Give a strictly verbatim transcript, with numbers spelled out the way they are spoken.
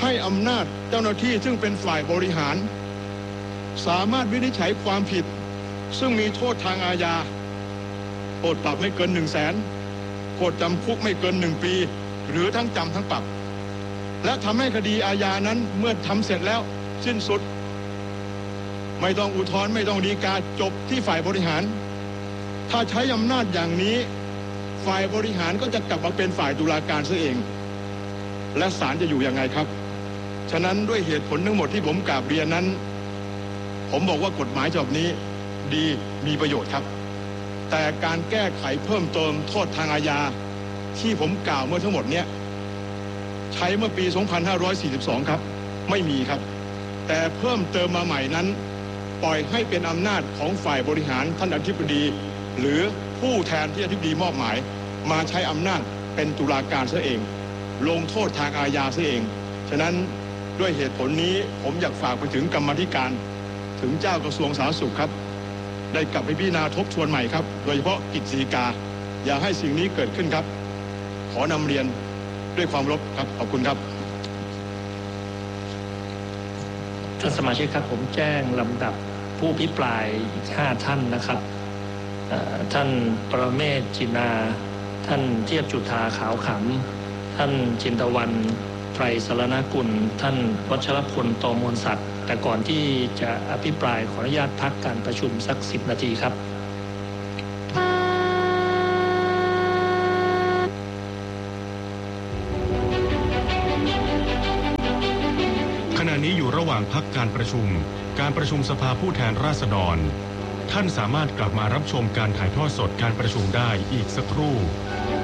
ให้อำนาจเจ้าหน้าที่ซึ่งเป็นฝ่ายบริหารสามารถวินิจฉัยความผิดซึ่งมีโทษทางอาญาโทษปรับไม่เกินหนึ่งแสนโทษจำคุกไม่เกินหนึ่งปีหรือทั้งจำทั้งปรับและทำให้คดีอาญานั้นเมื่อทำเสร็จแล้วสิ้นสุดไม่ต้องอุทธรณ์ไม่ต้องฎีกาจบที่ฝ่ายบริหารถ้าใช้อำนาจอย่างนี้ฝ่ายบริหารก็จะกลับมาเป็นฝ่ายตุลาการซะเองและศาลจะอยู่ยังไงครับฉะนั้นด้วยเหตุผลทั้งหมดที่ผมกราบเรียนนั้นผมบอกว่ากฎหมายฉบับนี้ดีมีประโยชน์ครับแต่การแก้ไขเพิ่มเติมโทษทางอาญาที่ผมกล่าวเมื่อทั้งหมดเนี้ยใช้เมื่อปี สองพันห้าร้อยสี่สิบสอง ครับไม่มีครับแต่เพิ่มเติมมาใหม่นั้นปล่อยให้เป็นอำนาจของฝ่ายบริหารท่านอธิบดีหรือผู้แทนที่อธิบดีมอบหมายมาใช้อำนาจเป็นตุลาการซะเองลงโทษทางอาญาซะเองฉะนั้นด้วยเหตุผลนี้ผมอยากฝากไปถึงกรรมาธิการถึงเจ้ากระทรวงสาธารณสุขครับได้กลับไปพิจารณาทบทวนใหม่ครับโดยเฉพาะกฤษฎีกาอย่าให้สิ่งนี้เกิดขึ้นครับขอนำเรียนด้วยความเคารพครับขอบคุณครับท่านสมาชิกครับผมแจ้งลำดับผู้พิปรายอีกห้าท่านนะครับท่านปรเมศ จินาท่านเทียบจุฑาขาวขำท่านจินตวรรณไตรสรณกุลท่านวัชรพลโตมนศักดิ์แต่ก่อนที่จะอภิปรายขออนุญาตพักการประชุมสักสิบนาทีครับขณะนี้อยู่ระหว่างพักการประชุมการประชุมสภาผู้แทนราษฎรท่านสามารถกลับมารับชมการถ่ายทอดสดการประชุมได้อีกสักครู่